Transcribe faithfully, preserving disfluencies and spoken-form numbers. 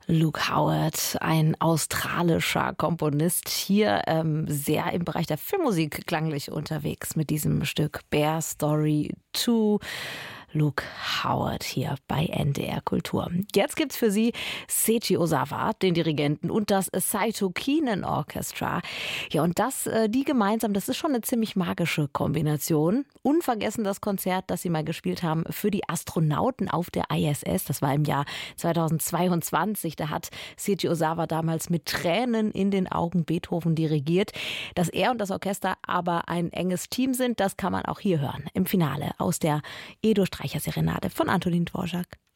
Luke Howard, ein australischer Komponist, hier ähm, sehr im Bereich der Filmmusik klanglich unterwegs mit diesem Stück Bear Story zwei. Luke Howard hier bei N D R Kultur. Jetzt gibt's für Sie Seiji Ozawa, den Dirigenten, und das Saito Kinen Orchestra. Ja, und das, äh, die gemeinsam, das ist schon eine ziemlich magische Kombination. Unvergessen das Konzert, das sie mal gespielt haben für die Astronauten auf der I S S. Das war im Jahr zweitausendzweiundzwanzig. Da hat Seiji Ozawa damals mit Tränen in den Augen Beethoven dirigiert. Dass er und das Orchester aber ein enges Team sind, das kann man auch hier hören. Im Finale aus der E-Dur-Streicher-Serenade von Antonin Dvorak.